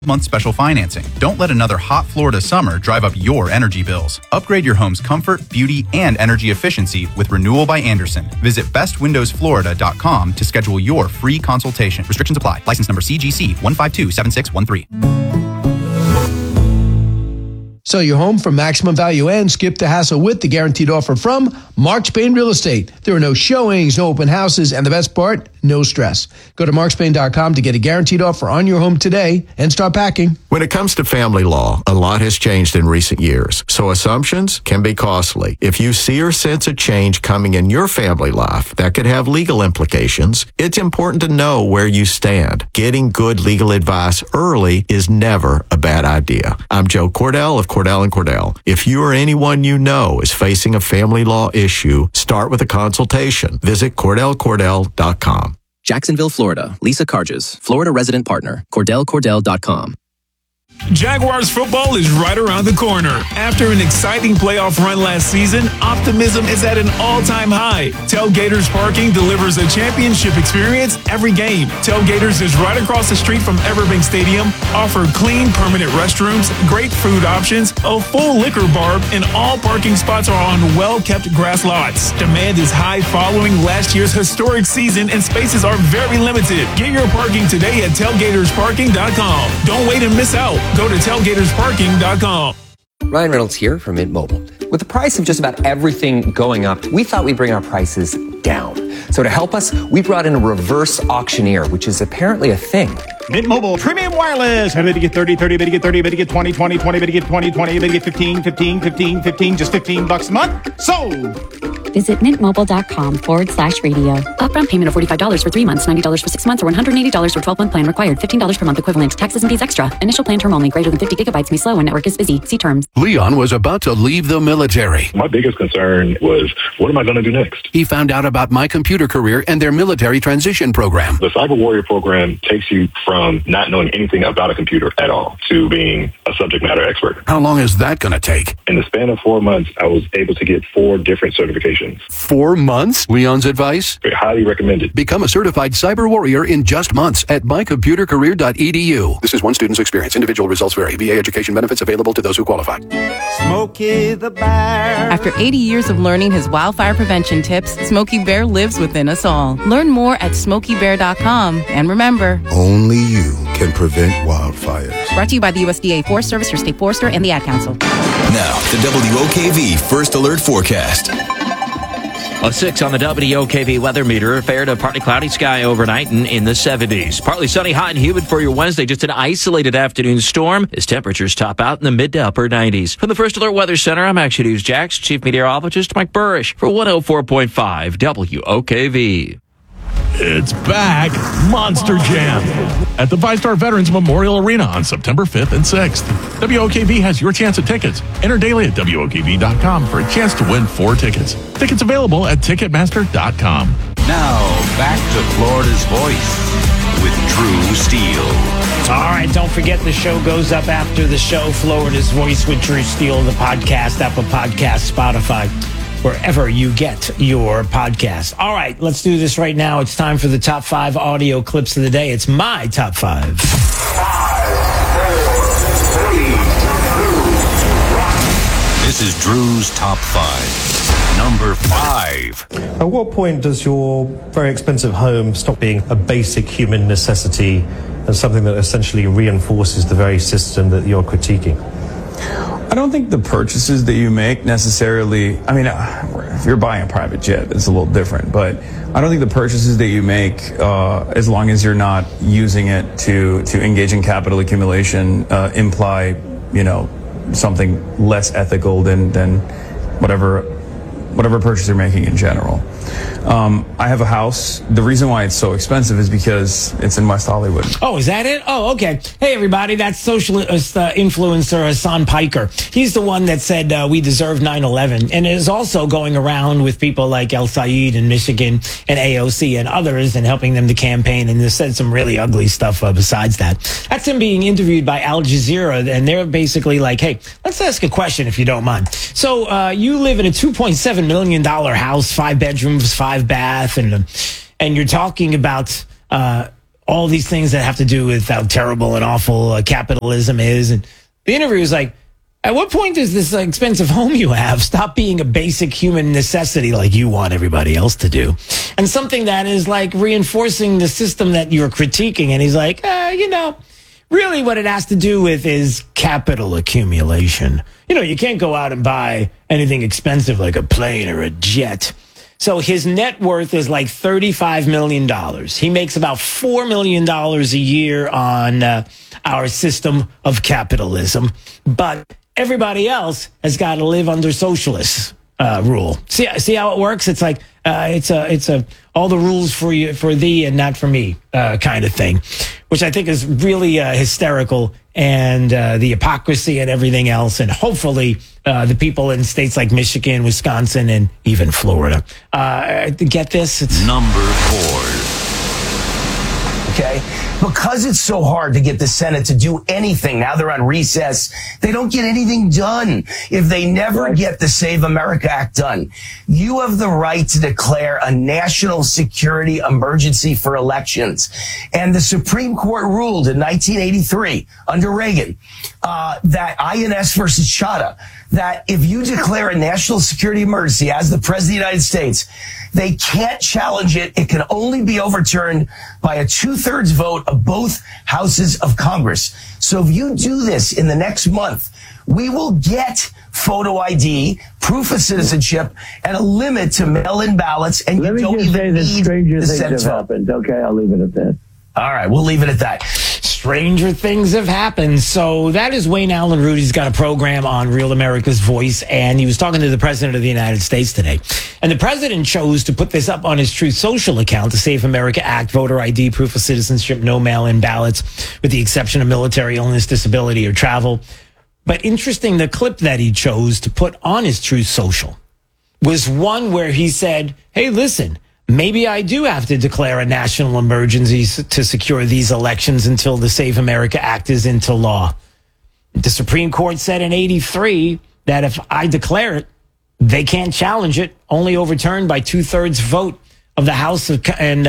month special financing. Don't let another hot Florida summer drive up your energy bills. Upgrade your home's comfort, beauty, and energy efficiency with Renewal by Andersen. Visit bestwindowsflorida.com to schedule your free consultation. Restrictions apply. License number CGC 1527613. Sell your home for maximum value and skip the hassle with the guaranteed offer from Mark Spain Real Estate. There are no showings, no open houses, and the best part, no stress. Go to markspain.com to get a guaranteed offer on your home today and start packing. When it comes to family law, a lot has changed in recent years, so assumptions can be costly. If you see or sense a change coming in your family life that could have legal implications, it's important to know where you stand. Getting good legal advice early is never a bad idea. I'm Joe Cordell of Cordell & Cordell. If you or anyone you know is facing a family law issue, start with a consultation. Visit CordellCordell.com. Jacksonville, Florida. Lisa Carges, Florida resident partner. CordellCordell.com. Jaguars football is right around the corner. After an exciting playoff run last season, optimism is at an all-time high. Tailgaters Parking delivers a championship experience every game. Tailgaters is right across the street from Everbank Stadium, offer clean, permanent restrooms, great food options, a full liquor bar, and all parking spots are on well-kept grass lots. Demand is high following last year's historic season, and spaces are very limited. Get your parking today at tailgatorsparking.com. Don't wait and miss out. Go to tailgatorsparking.com. Ryan Reynolds here from Mint Mobile. With the price of just about everything going up, we thought we'd bring our prices down. So to help us, we brought in a reverse auctioneer, which is apparently a thing. Mint Mobile Premium Wireless. How did you get 30, 30, better get 30, better get 20, 20, 20, better get 20, 20, better get 15, 15, 15, 15, just $15 a month? Sold! Visit mintmobile.com/radio. Upfront payment of $45 for 3 months, $90 for 6 months, or $180 for 12-month plan required. $15 per month equivalent. Taxes and fees extra. Initial plan term only. Greater than 50 gigabytes may slow when network is busy. See terms. Leon was about to leave the military. My biggest concern was, what am I going to do next? He found out about My Computer Career and their military transition program. The Cyber Warrior program takes you from not knowing anything about a computer at all to being a subject matter expert. How long is that going to take? In the span of 4 months, I was able to get 4 different certifications. 4 months? Leon's advice? Highly recommended. Become a certified cyber warrior in just months at mycomputercareer.edu. This is one student's experience. Individual results vary. VA education benefits available to those who qualify. Smokey the Bear. After 80 years of learning his wildfire prevention tips, Smokey Bear lives within us all. Learn more at smokeybear.com. And remember, only you can prevent wildfires. Brought to you by the USDA Forest Service, your state forester, and the Ad Council. Now, the WOKV First Alert Forecast. A 6 on the WOKV weather meter. Fair to partly cloudy sky overnight and in the 70s. Partly sunny, hot and humid for your Wednesday. Just an isolated afternoon storm as temperatures top out in the mid to upper 90s. From the First Alert Weather Center, I'm Action News Jax Chief Meteorologist Mike Burrish for 104.5 WOKV. It's back, Monster Jam, at the 5-Star Veterans Memorial Arena on September 5th and 6th. WOKV has your chance at tickets. Enter daily at WOKV.com for a chance to win 4 tickets. Tickets available at Ticketmaster.com. Now, back to Florida's Voice with Drew Steele. All right, don't forget the show goes up after the show, Florida's Voice with Drew Steele, the podcast, Apple Podcast, Spotify, wherever you get your podcast. All right, let's do this right now. It's time for the top 5 audio clips of the day. It's my top 5. 5, 4, 3, 2, 1. This is Drew's top 5. Number 5. At what point does your very expensive home stop being a basic human necessity and something that essentially reinforces the very system that you're critiquing? I don't think the purchases that you make necessarily, I mean, if you're buying a private jet, it's a little different, but I don't think the purchases that you make, as long as you're not using it to engage in capital accumulation, imply, something less ethical than whatever purchase you're making in general. I have a house. The reason why it's so expensive is because it's in West Hollywood. Oh, is that it? Oh, okay. Hey, everybody. That's socialist influencer Hassan Piker. He's the one that said we deserve 9/11, and is also going around with people like El Said in Michigan and AOC and others and helping them to campaign, and has said some really ugly stuff besides that. That's him being interviewed by Al Jazeera, and they're basically like, hey, let's ask a question if you don't mind. So you live in a $2.7 million house, 5 bedrooms, 5 bath, and you're talking about all these things that have to do with how terrible and awful capitalism is. And the interview was like, at what point does this expensive home you have stop being a basic human necessity like you want everybody else to do? And something that is like reinforcing the system that you're critiquing. And he's like, really what it has to do with is capital accumulation. You can't go out and buy anything expensive like a plane or a jet. So his net worth is like $35 million. He makes about $4 million a year on our system of capitalism. But everybody else has got to live under socialist rule. See how it works? It's like it's a all the rules for you, for thee and not for me kind of thing, which I think is really hysterical, and the hypocrisy and everything else. And hopefully the people in states like Michigan, Wisconsin, and even Florida get this. It's number 4. Okay, because it's so hard to get the Senate to do anything. Now they're on recess. They don't get anything done if they never get the Save America Act done. You have the right to declare a national security emergency for elections. And the Supreme Court ruled in 1983 under Reagan that INS versus Chadha, that if you declare a national security emergency as the President of the United States, they can't challenge it. It can only be overturned by a 2/3 vote of both houses of Congress. So if you do this in the next month, we will get photo ID, proof of citizenship, and a limit to mail-in ballots. And you don't even need the Senate vote. Okay, I'll leave it at that. All right, we'll leave it at that. Stranger things have happened. So that is Wayne Allen Root. He's got a program on Real America's Voice, and he was talking to the President of the United States today. And the President chose to put this up on his Truth Social account, the Save America Act, voter ID, proof of citizenship, no mail-in ballots, with the exception of military, illness, disability, or travel. But interesting, the clip that he chose to put on his Truth Social was one where he said, hey, listen, maybe I do have to declare a national emergency to secure these elections until the Save America Act is into law. The Supreme Court said in 83 that if I declare it, they can't challenge it, only overturned by 2/3 vote of the House and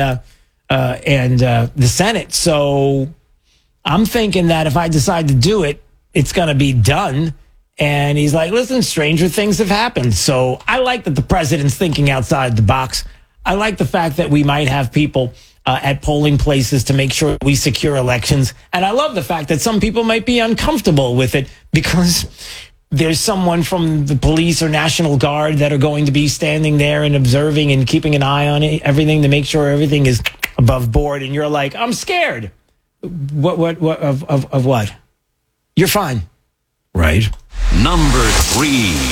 the Senate. So I'm thinking that if I decide to do it, it's going to be done. And he's like, listen, stranger things have happened. So I like that the president's thinking outside the box. I like the fact that we might have people at polling places to make sure we secure elections. And I love the fact that some people might be uncomfortable with it because there's someone from the police or National Guard that are going to be standing there and observing and keeping an eye on everything to make sure everything is above board. And you're like, I'm scared. What of what? You're fine. Right. Number 3.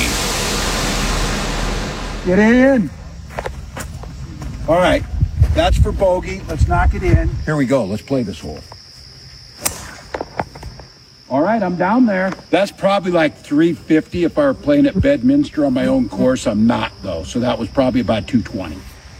Get in. All right. That's for bogey. Let's knock it in. Here we go. Let's play this hole. All right, I'm down there. That's probably like 350 if I were playing at Bedminster on my own course. I'm not, though, so that was probably about 220.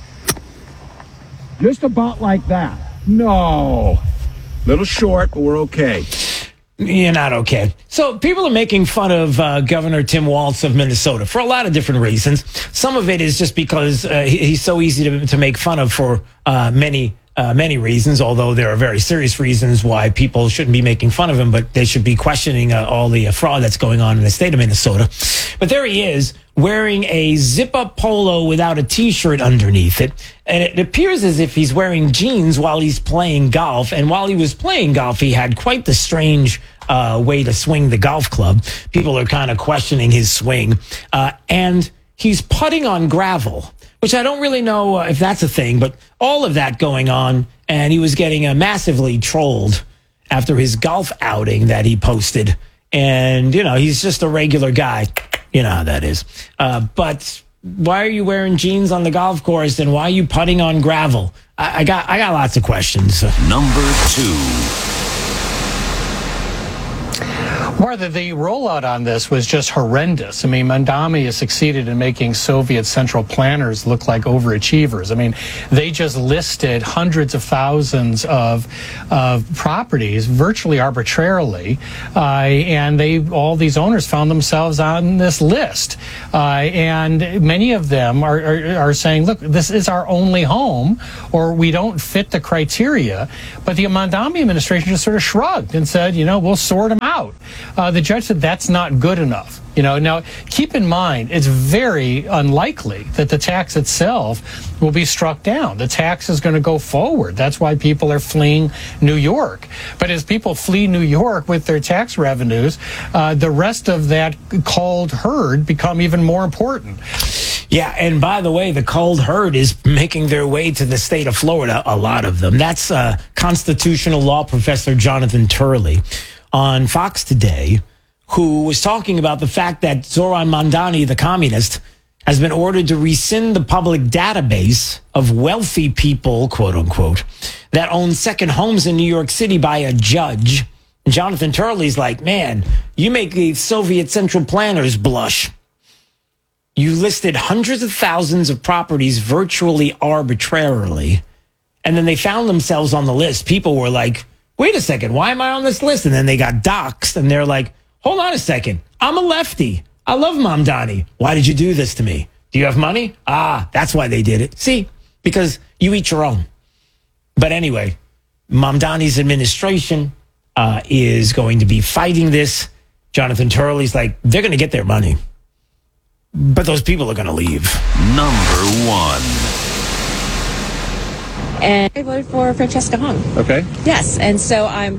Just about like that. No. Little short, but we're okay. You're not okay. So people are making fun of Governor Tim Walz of Minnesota for a lot of different reasons. Some of it is just because he's so easy to make fun of for many reasons, although there are very serious reasons why people shouldn't be making fun of him, but they should be questioning all the fraud that's going on in the state of Minnesota. But there he is, wearing a zip-up polo without a T-shirt underneath it. And it appears as if he's wearing jeans while he's playing golf. And while he was playing golf, he had quite the strange way to swing the golf club. People are kind of questioning his swing. And he's putting on gravel, which I don't really know if that's a thing, but all of that going on. And he was getting massively trolled after his golf outing that he posted. And, you know, he's just a regular guy. You know how that is. But why are you wearing jeans on the golf course, and why are you putting on gravel? I got lots of questions. Number 2. Martha, the rollout on this was just horrendous. I mean, Mamdani has succeeded in making Soviet central planners look like overachievers. I mean, they just listed hundreds of thousands of properties virtually arbitrarily, and all these owners found themselves on this list. And many of them are saying, look, this is our only home, or we don't fit the criteria. But the Mamdani administration just sort of shrugged and said, we'll sort them out. The judge said that's not good enough. Now keep in mind, it's very unlikely that the tax itself will be struck down. The tax is going to go forward. That's why people are fleeing New York. But as people flee New York with their tax revenues, the rest of that culled herd become even more important. Yeah, and by the way, the culled herd is making their way to the state of Florida, a lot of them. That's constitutional law professor Jonathan Turley on Fox today, who was talking about the fact that Zoran Mamdani, the communist, has been ordered to rescind the public database of wealthy people, quote unquote, that own second homes in New York City by a judge. And Jonathan Turley's like, man, you make the Soviet central planners blush. You listed hundreds of thousands of properties virtually arbitrarily, and then they found themselves on the list. People were like, wait a second, why am I on this list? And then they got doxxed, and they're like, hold on a second, I'm a lefty. I love Mamdani. Why did you do this to me? Do you have money? That's why they did it. See, because you eat your own. But anyway, Mamdani's administration is going to be fighting this. Jonathan Turley's like, they're going to get their money. But those people are going to leave. Number 1. And I voted for Francesca Hong. Okay. Yes, and so I'm.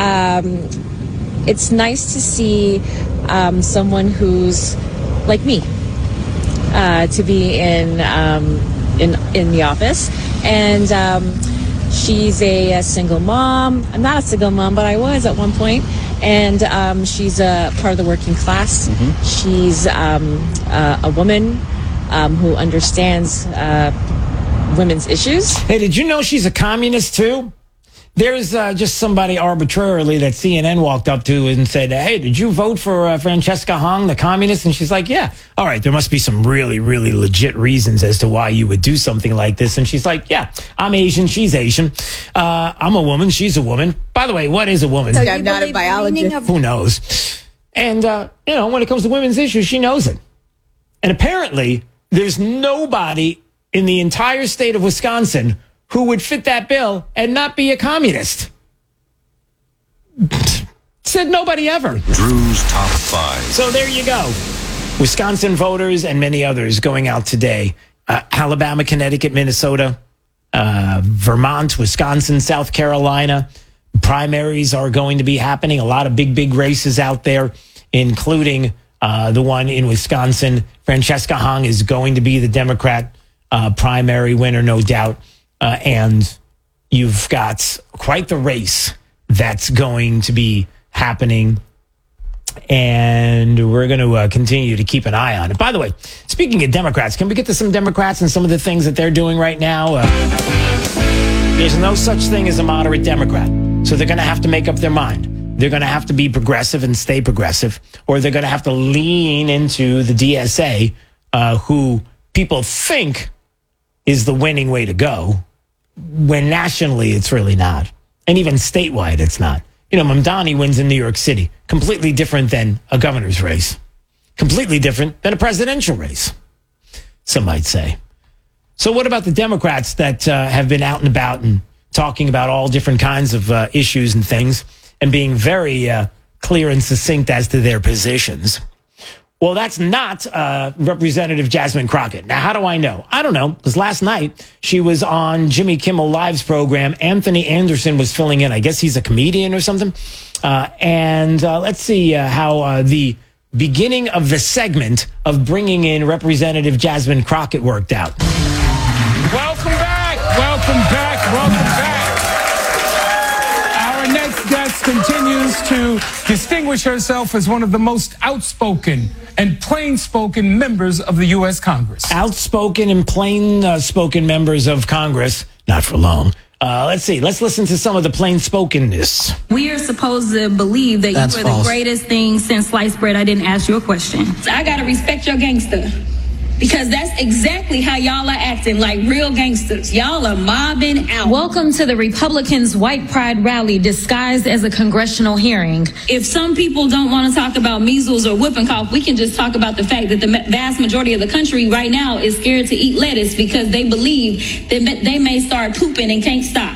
It's nice to see someone who's like me to be in the office, and she's a single mom. I'm not a single mom, but I was at one point. And she's a part of the working class. Mm-hmm. She's a woman who understands women's issues. Hey, did you know she's a communist too? There's just somebody arbitrarily that CNN walked up to and said, hey, did you vote for Francesca Hong, the communist? And she's like, yeah. All right, there must be some really, really legit reasons as to why you would do something like this. And she's like, yeah, I'm Asian, she's Asian. I'm a woman, she's a woman. By the way, what is a woman? So I'm not a biologist. Who knows? And, when it comes to women's issues, she knows it. And apparently, there's nobody in the entire state of Wisconsin who would fit that bill and not be a communist. Said nobody ever. Drew's Top 5. So there you go. Wisconsin voters and many others going out today. Alabama, Connecticut, Minnesota, Vermont, Wisconsin, South Carolina. Primaries are going to be happening. A lot of big races out there, including the one in Wisconsin. Francesca Hong is going to be the Democrat primary winner, no doubt. And you've got quite the race that's going to be happening. And we're going to continue to keep an eye on it. By the way, speaking of Democrats, can we get to some Democrats and some of the things that they're doing right now? There's no such thing as a moderate Democrat. So they're going to have to make up their mind. They're going to have to be progressive and stay progressive, or they're going to have to lean into the DSA, who people think is the winning way to go, when nationally it's really not. And even statewide it's not. Mamdani wins in New York City. Completely different than a governor's race. Completely different than a presidential race, some might say. So what about the Democrats that have been out and about and talking about all different kinds of issues and things and being very clear and succinct as to their positions? Well, that's not Representative Jasmine Crockett. Now, how do I know? I don't know, because last night she was on Jimmy Kimmel Live's program. Anthony Anderson was filling in. I guess he's a comedian or something. And let's see how the beginning of the segment of bringing in Representative Jasmine Crockett worked out. Welcome back. Welcome back. Welcome back. Our next guest continues to distinguish herself as one of the most outspoken and plain-spoken members of the U.S. Congress. Outspoken and plain-spoken members of Congress, not for long. Let's see. Let's listen to some of the plain spokenness. We are supposed to believe that That's you were false. the greatest thing since sliced bread. I didn't ask you a question. So I gotta respect your gangster. Because that's exactly how y'all are acting, like real gangsters. Y'all are mobbing out. Welcome to the Republicans' White Pride rally disguised as a congressional hearing. If some people don't want to talk about measles or whooping cough, we can just talk about the fact that the vast majority of the country right now is scared to eat lettuce because they believe that they may start pooping and can't stop.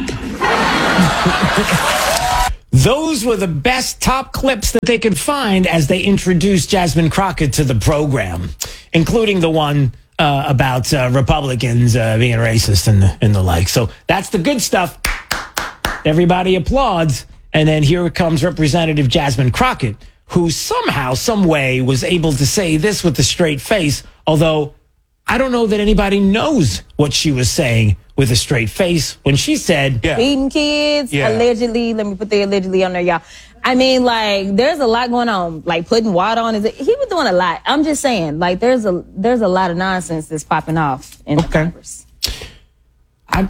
Those were the best top clips that they could find as they introduced Jasmine Crockett to the program, including the one about Republicans being racist and the like. So that's the good stuff. Everybody applauds. And then here comes Representative Jasmine Crockett, who somehow, some way was able to say this with a straight face, although I don't know that anybody knows what she was saying with a straight face when she said, Feeding kids, allegedly. Let me put the allegedly on there, y'all. I mean, like, there's a lot going on. Like, putting water on his... He was doing a lot. I'm just saying, like, there's a lot of nonsense that's popping off in Congress. I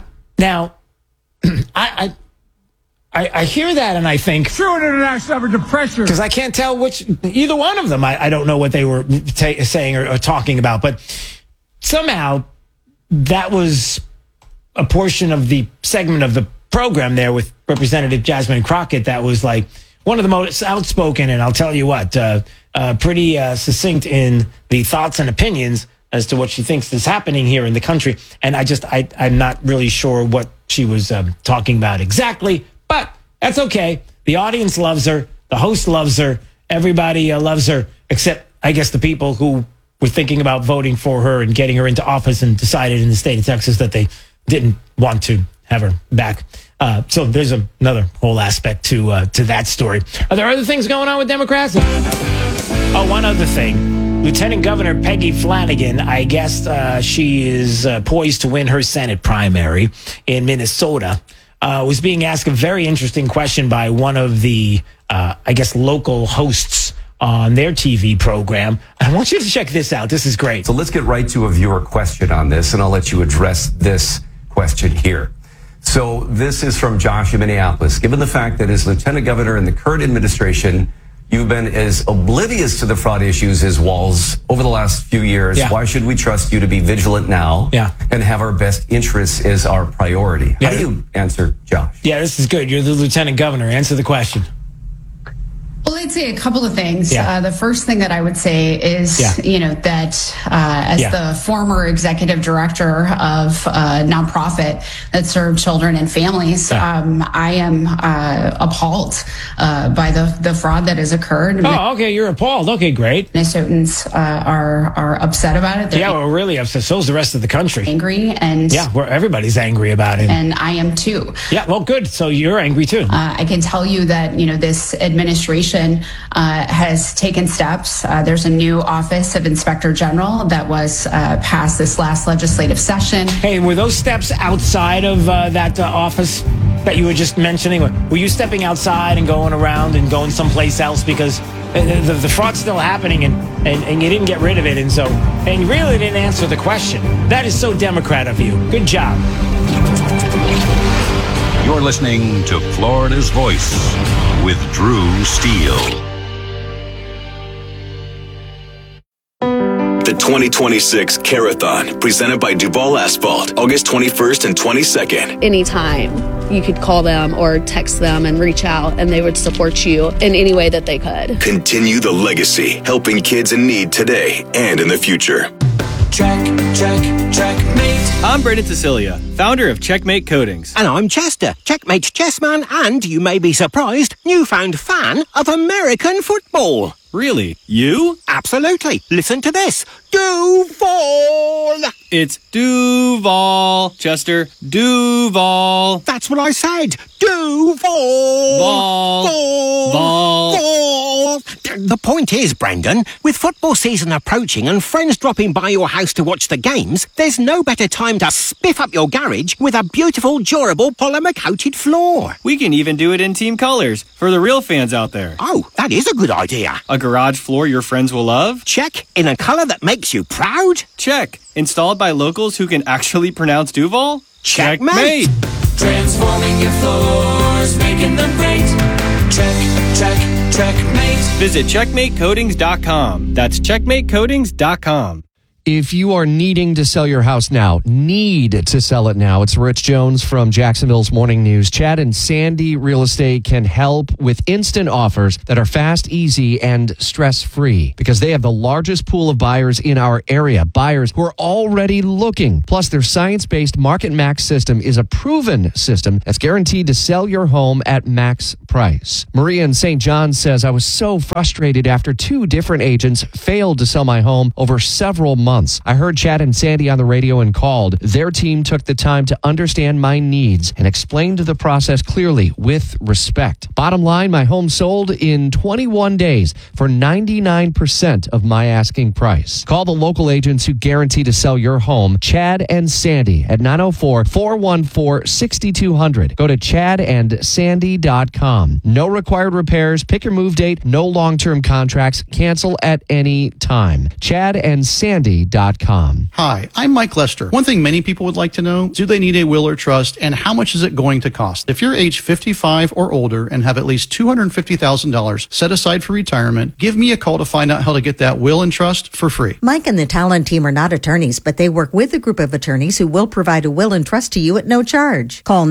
hear that and I think... True international average of pressure. Because I can't tell either one of them. I don't know what they were saying or talking about, but somehow that was a portion of the segment of the program there with Representative Jasmine Crockett that was like one of the most outspoken, and I'll tell you what, pretty succinct in the thoughts and opinions as to what she thinks is happening here in the country. And I'm not really sure what she was talking about exactly, but that's okay. The audience loves her. The host loves her. Everybody loves her, except, I guess, the people who were thinking about voting for her and getting her into office and decided in the state of Texas that they didn't want to have her back. So there's another whole aspect to that story. Are there other things going on with Democrats? Oh, one other thing. Lieutenant Governor Peggy Flanagan, I guess she is poised to win her Senate primary in Minnesota, was being asked a very interesting question by one of the, local hosts on their TV program. I want you to check this out. This is great. So let's get right to a viewer question on this, and I'll let you address this question here. So this is from Josh in Minneapolis. Given the fact that as lieutenant governor in the current administration, you've been as oblivious to the fraud issues as Walz over the last few years, why should we trust you to be vigilant now and have our best interests as our priority? How do you answer, Josh? Yeah, this is good. You're the lieutenant governor. Answer the question. Well, I'd say a couple of things. The first thing that I would say is, that as the former executive director of a nonprofit that served children and families, I am appalled by the fraud that has occurred. Oh, okay, you're appalled. Okay, great. Minnesotans are upset about it. We're really upset. So is the rest of the country. Angry and everybody's angry about it. And I am too. Yeah, well, good. So you're angry too. I can tell you that this administration has taken steps. There's a new Office of Inspector General that was passed this last legislative session. Hey, were those steps outside of that office that you were just mentioning? Were you stepping outside and going around and going someplace else because the fraud's still happening and you didn't get rid of it, and you really didn't answer the question? That is so Democrat of you. Good job. You're listening to Florida's Voice with Drew Steele. The 2026 Carathon, presented by Duval Asphalt, August 21st and 22nd. Anytime you could call them or text them and reach out, and they would support you in any way that they could. Continue the legacy, helping kids in need today and in the future. Checkmate. I'm Brendan Cecilia, founder of Checkmate Coatings. And I'm Chester, Checkmate chessman and, you may be surprised, newfound fan of American football. Really? You? Absolutely. Listen to this. Duval! It's Duval, Chester. Duval. That's what I said. Duval! Ball. The point is, Brendan, with football season approaching and friends dropping by your house to watch the games, there's no better time to spiff up your garage with a beautiful, durable, polymer-coated floor. We can even do it in team colors for the real fans out there. Oh, that is a good idea. A garage floor your friends will love? Check. In a color that makes you proud? Check. Installed by locals who can actually pronounce Duval? Checkmate. Transforming your floors, making them great. Checkmate. Visit CheckmateCoatings.com. That's CheckmateCoatings.com. If you are needing to sell your house now, need to sell it now, it's Rich Jones from Jacksonville's Morning News. Chad and Sandy Real Estate can help with instant offers that are fast, easy, and stress-free because they have the largest pool of buyers in our area, buyers who are already looking. Plus, their science-based Market Max system is a proven system that's guaranteed to sell your home at max price. Maria in St. John says, I was so frustrated after 2 different agents failed to sell my home over several months. I heard Chad and Sandy on the radio and called. Their team took the time to understand my needs and explained the process clearly with respect. Bottom line, my home sold in 21 days for 99% of my asking price. Call the local agents who guarantee to sell your home. Chad and Sandy at 904-414-6200. Go to chadandsandy.com. No required repairs. Pick your move date. No long-term contracts. Cancel at any time. chadandsandy.com. Hi, I'm Mike Lester. One thing many people would like to know, do they need a will or trust, and how much is it going to cost? If you're age 55 or older and have at least $250,000 set aside for retirement, give me a call to find out how to get that will and trust for free. Mike and the Talon team are not attorneys, but they work with a group of attorneys who will provide a will and trust to you at no charge. Call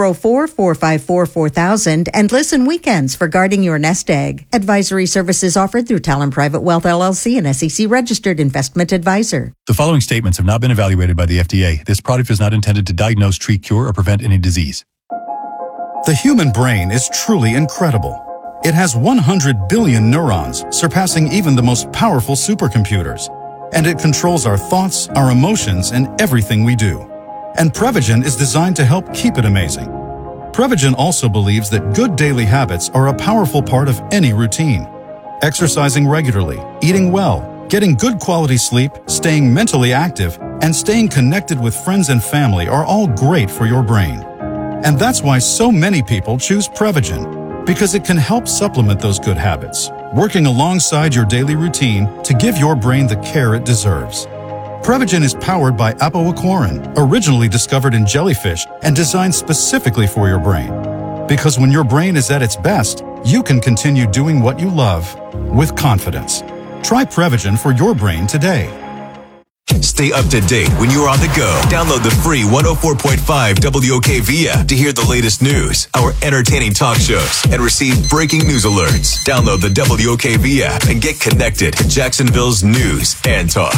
904-454-4000 and listen weekends for guarding your nest egg. Advisory services offered through Talon Private Wealth LLC, an SEC registered investment advisor. The following statements have not been evaluated by the FDA. This product is not intended to diagnose, treat, cure, or prevent any disease. The human brain is truly incredible. It has 100 billion neurons, surpassing even the most powerful supercomputers. And it controls our thoughts, our emotions, and everything we do. And Prevagen is designed to help keep it amazing. Prevagen also believes that good daily habits are a powerful part of any routine. Exercising regularly, eating well, getting good quality sleep, staying mentally active, and staying connected with friends and family are all great for your brain. And that's why so many people choose Prevagen, because it can help supplement those good habits, working alongside your daily routine to give your brain the care it deserves. Prevagen is powered by apoaquarin, originally discovered in jellyfish and designed specifically for your brain. Because when your brain is at its best, you can continue doing what you love with confidence. Try Prevagen for your brain today. Stay up to date when you're on the go. Download the free 104.5 WOKV app to hear the latest news, our entertaining talk shows, and receive breaking news alerts. Download the WOKV app and get connected to Jacksonville's news and talk.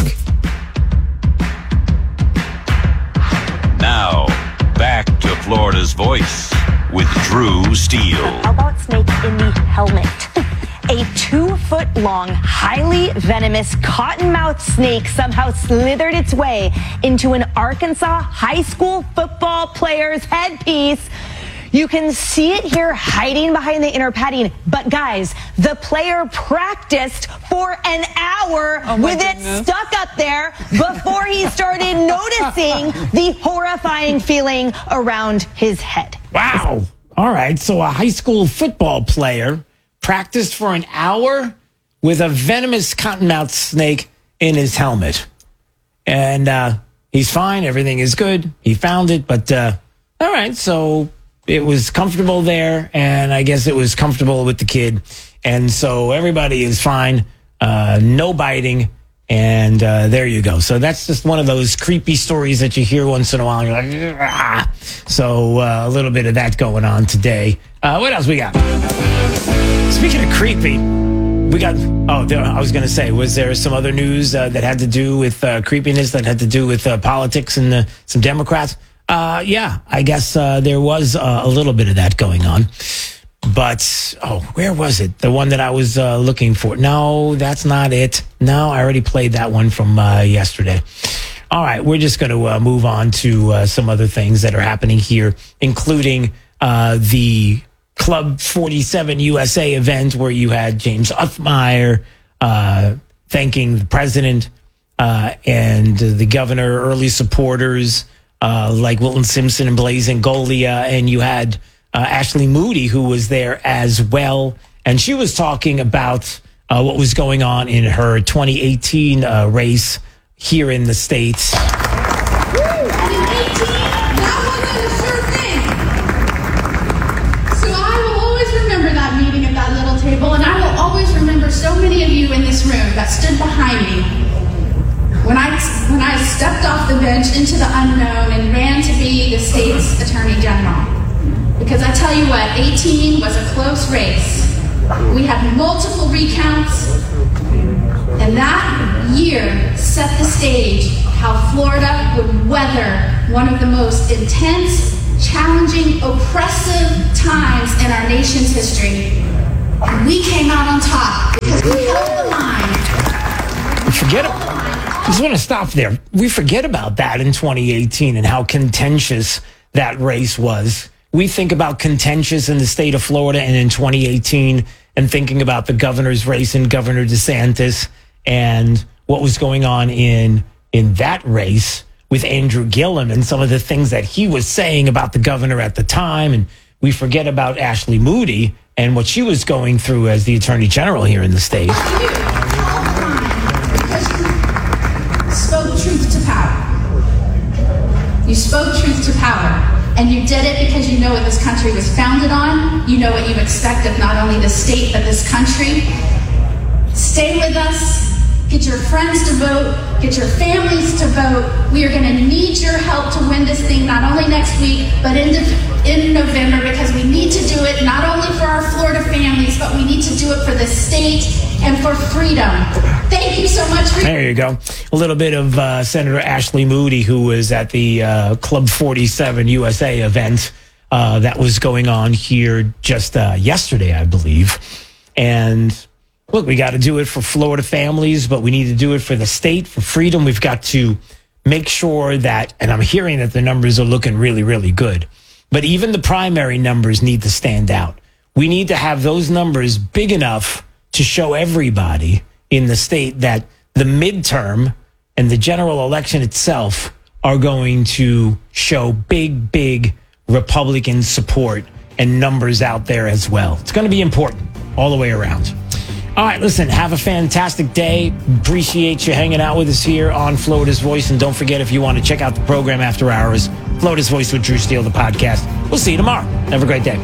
Now, back to Florida's Voice with Drew Steele. How about snake in the helmet? A 2-foot-long, highly venomous cottonmouth snake somehow slithered its way into an Arkansas high school football player's headpiece. You can see it here hiding behind the inner padding. But guys, the player practiced for an hour with it stuck up there before he started noticing the horrifying feeling around his head. Wow. All right. So a high school football player practiced for an hour with a venomous cottonmouth snake in his helmet. And he's fine. Everything is good. He found it. But all right. So it was comfortable there. And I guess it was comfortable with the kid. And so everybody is fine. No biting. And there you go. So that's just one of those creepy stories that you hear once in a while. You're like, ah. So a little bit of that going on today. What else we got? Speaking of creepy, we got, I was going to say, was there some other news that had to do with creepiness, that had to do with politics and some Democrats? Yeah, I guess there was a little bit of that going on. But, where was it? The one that I was looking for. No, that's not it. No, I already played that one from yesterday. All right, we're just going to move on to some other things that are happening here, including the Club 47 USA event where you had James Uthmeyer thanking the president and the governor, early supporters like Wilton Simpson and Blaise Ngolia, and you had Ashley Moody, who was there as well. And she was talking about what was going on in her 2018 race here in the States. you in this room that stood behind me when I stepped off the bench into the unknown and ran to be the state's Attorney General. Because I tell you what, 18 was a close race. We had multiple recounts, and that year set the stage how Florida would weather one of the most intense, challenging, oppressive times in our nation's history. And we came out on top because we held the line. I just want to stop there. We forget about that in 2018 and how contentious that race was. We think about contentious in the state of Florida and in 2018 and thinking about the governor's race and Governor DeSantis and what was going on in that race with Andrew Gillum and some of the things that he was saying about the governor at the time. And we forget about Ashley Moody and what she was going through as the Attorney General here in the state. You spoke truth to power. You spoke truth to power. And you did it because you know what this country was founded on. You know what you expect of not only the state, but this country. Stay with us. Get your friends to vote. Get your families to vote. We are going to need your help to win this thing, not only next week, but in November, because we need to do it not only for our Florida families, but we need to do it for the state and for freedom. Thank you so much. There you go. A little bit of Senator Ashley Moody, who was at the Club 47 USA event that was going on here just yesterday, I believe. And look, we got to do it for Florida families, but we need to do it for the state, for freedom. We've got to make sure that, and I'm hearing that the numbers are looking really, really good, but even the primary numbers need to stand out. We need to have those numbers big enough to show everybody in the state that the midterm and the general election itself are going to show big, big Republican support and numbers out there as well. It's going to be important all the way around. All right, listen, have a fantastic day. Appreciate you hanging out with us here on Florida's Voice. And don't forget, if you want to check out the program after hours, Florida's Voice with Drew Steele, the podcast. We'll see you tomorrow. Have a great day.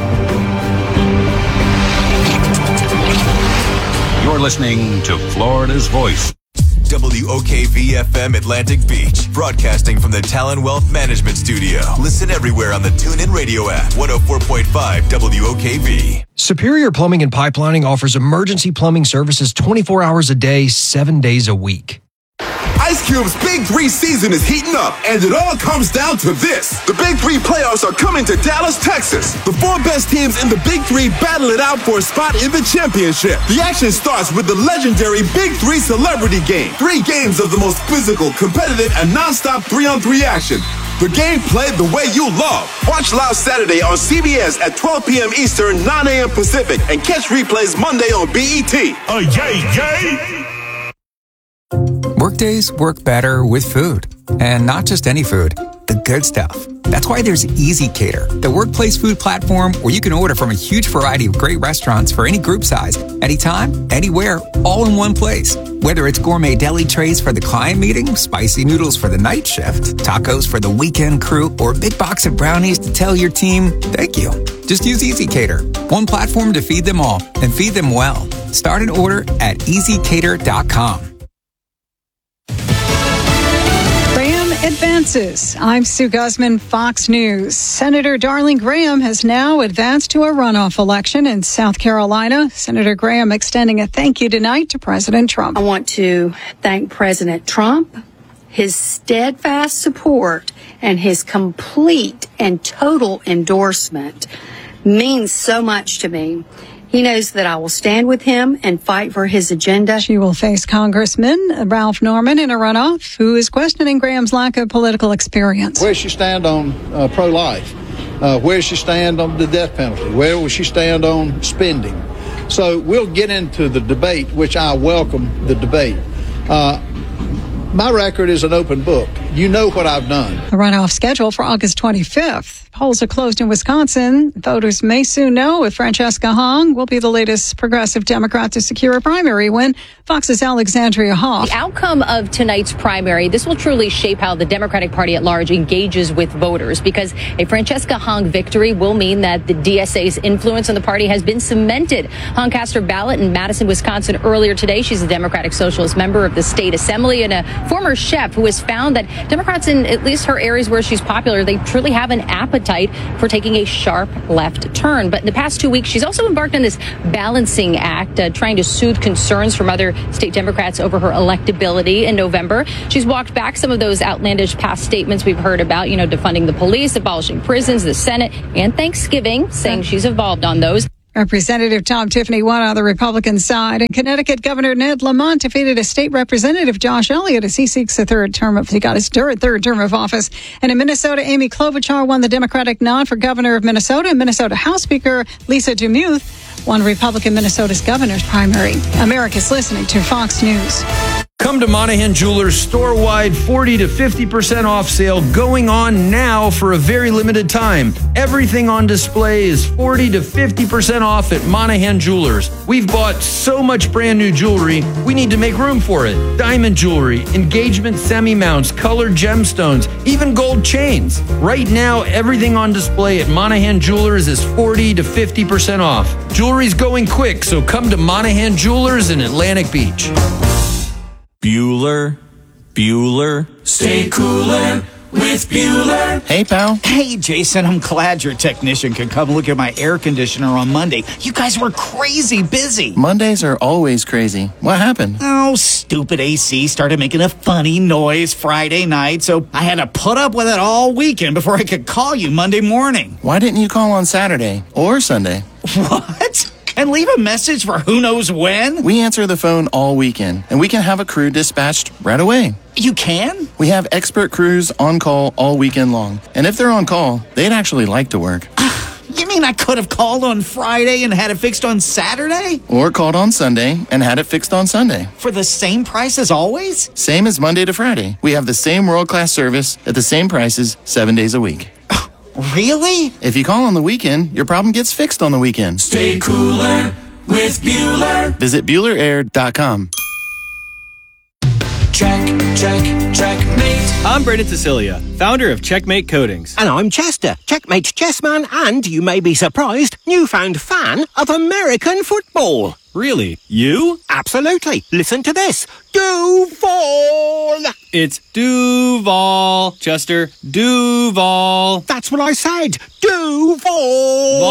You're listening to Florida's Voice. WOKV-FM Atlantic Beach, broadcasting from the Talon Wealth Management Studio. Listen everywhere on the TuneIn Radio app, 104.5 WOKV. Superior Plumbing and Pipelining offers emergency plumbing services 24 hours a day, 7 days a week. Ice Cube's Big 3 season is heating up, and it all comes down to this. The Big 3 playoffs are coming to Dallas, Texas. The 4 best teams in the Big 3 battle it out for a spot in the championship. The action starts with the legendary Big 3 Celebrity Game. 3 games of the most physical, competitive, and non-stop 3-on-3 action. The game played the way you love. Watch live Saturday on CBS at 12 p.m. Eastern, 9 a.m. Pacific, and catch replays Monday on BET. Yay! Workdays work better with food. And not just any food, the good stuff. That's why there's Easy Cater, the workplace food platform where you can order from a huge variety of great restaurants for any group size, anytime, anywhere, all in one place. Whether it's gourmet deli trays for the client meeting, spicy noodles for the night shift, tacos for the weekend crew, or a big box of brownies to tell your team, thank you. Just use Easy Cater, one platform to feed them all and feed them well. Start an order at easycater.com. Advances. I'm Sue Guzman, Fox News. Senator Darling Graham has now advanced to a runoff election in South Carolina. Senator Graham extending a thank you tonight to President Trump. I want to thank President Trump, his steadfast support, and his complete and total endorsement means so much to me. He knows that I will stand with him and fight for his agenda. She will face Congressman Ralph Norman in a runoff, who is questioning Graham's lack of political experience. Where does she stand on pro-life? Where does she stand on the death penalty? Where will she stand on spending? So we'll get into the debate, which I welcome the debate. My record is an open book. You know what I've done. The runoff scheduled for August 25th. Polls are closed in Wisconsin. Voters may soon know if Francesca Hong will be the latest progressive Democrat to secure a primary win. Fox's Alexandria Hoff. The outcome of tonight's primary, this will truly shape how the Democratic Party at large engages with voters, because a Francesca Hong victory will mean that the DSA's influence on the party has been cemented. Hong cast her ballot in Madison, Wisconsin earlier today. She's a Democratic Socialist member of the state assembly and a former chef who has found that Democrats in at least her areas where she's popular, they truly have an appetite for taking a sharp left turn. But in the past 2 weeks, she's also embarked on this balancing act, trying to soothe concerns from other state Democrats over her electability in November. She's walked back some of those outlandish past statements we've heard about, defunding the police, abolishing prisons, the Senate, and Thanksgiving, saying she's evolved on those. Representative Tom Tiffany won on the Republican side. In Connecticut, Governor Ned Lamont defeated a state representative, Josh Elliott, as he seeks a third term of office. And in Minnesota, Amy Klobuchar won the Democratic nod for governor of Minnesota. And Minnesota House Speaker Lisa DeMuth won Republican Minnesota's governor's primary. America's listening to Fox News. Come to Monahan Jewelers store-wide 40 to 50% off sale going on now for a very limited time. Everything on display is 40 to 50% off at Monahan Jewelers. We've bought so much brand new jewelry, we need to make room for it. Diamond jewelry, engagement semi-mounts, colored gemstones, even gold chains. Right now, everything on display at Monahan Jewelers is 40 to 50% off. Jewelry's going quick, so come to Monahan Jewelers in Atlantic Beach. Bueller. Stay cooler with Bueller. Hey, pal. Hey, Jason, I'm glad your technician could come look at my air conditioner on Monday. You guys were crazy busy. Mondays are always crazy. What happened? Oh, stupid AC started making a funny noise Friday night, so I had to put up with it all weekend before I could call you Monday morning. Why didn't you call on Saturday or Sunday? What? And leave a message for who knows when? We answer the phone all weekend, and we can have a crew dispatched right away. You can? We have expert crews on call all weekend long. And if they're on call, they'd actually like to work. You mean I could have called on Friday and had it fixed on Saturday? Or called on Sunday and had it fixed on Sunday. For the same price as always? Same as Monday to Friday. We have the same world-class service at the same prices 7 days a week. Really? If you call on the weekend, your problem gets fixed on the weekend. Stay cooler with Bueller. Visit BuellerAir.com. Checkmate. I'm Brendan Cecilia, founder of Checkmate Coatings. And I'm Chester, Checkmate chessman and, you may be surprised, newfound fan of American football. Really? You? Absolutely. Listen to this. Duval. It's Duval, Chester. Duval. That's what I said. Duval.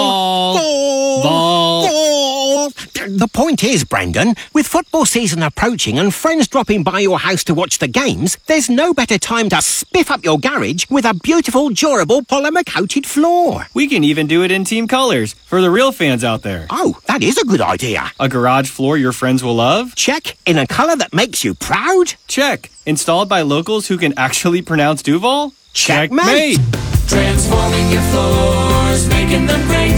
Vol. The point is, Brendan, with football season approaching and friends dropping by your house to watch the games, there's no better time to spiff up your garage with a beautiful, durable, polymer-coated floor. We can even do it in team colors for the real fans out there. Oh, that is a good idea. A garage floor your friends will love? Check. In a color that makes you proud? Check. Installed by locals who can actually pronounce Duval? Checkmate. Transforming your floors, making them great.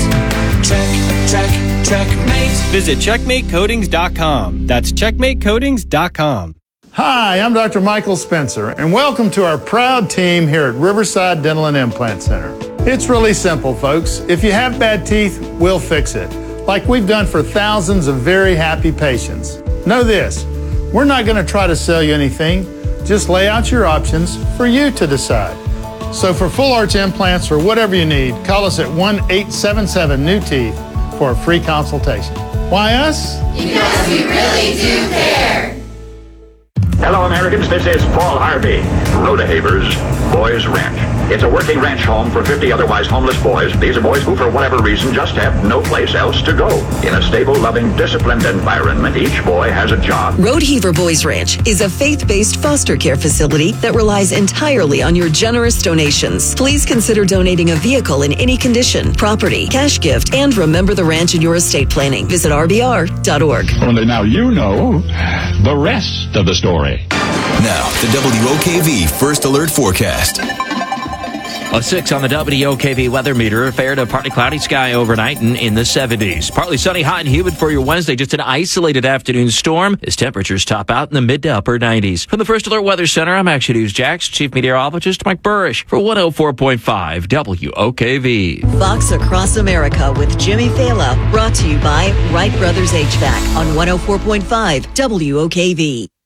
Checkmate. Visit CheckmateCoatings.com. That's CheckmateCoatings.com. Hi, I'm Dr. Michael Spencer, and welcome to our proud team here at Riverside Dental and Implant Center. It's really simple, folks. If you have bad teeth, we'll fix it, like we've done for thousands of very happy patients. Know this, we're not going to try to sell you anything, just lay out your options for you to decide. So for full arch implants or whatever you need, call us at 1-877-NEW-TEETH for a free consultation. Why us? Because we really do care. Hello, Americans. This is Paul Harvey. Rodehaver's Boys Ranch. It's a working ranch home for 50 otherwise homeless boys. These are boys who, for whatever reason, just have no place else to go. In a stable, loving, disciplined environment, each boy has a job. Rodehaver Boys Ranch is a faith-based foster care facility that relies entirely on your generous donations. Please consider donating a vehicle in any condition, property, cash gift, and remember the ranch in your estate planning. Visit rbr.org. Only now you know the rest of the story. Now, the WOKV First Alert Forecast. A 6 on the WOKV weather meter. Fair to partly cloudy sky overnight and in the 70s. Partly sunny, hot and humid for your Wednesday. Just an isolated afternoon storm as temperatures top out in the mid to upper 90s. From the First Alert Weather Center, I'm Action News Jax Chief Meteorologist Mike Burrish for 104.5 WOKV. Fox Across America with Jimmy Fela, brought to you by Wright Brothers HVAC on 104.5 WOKV.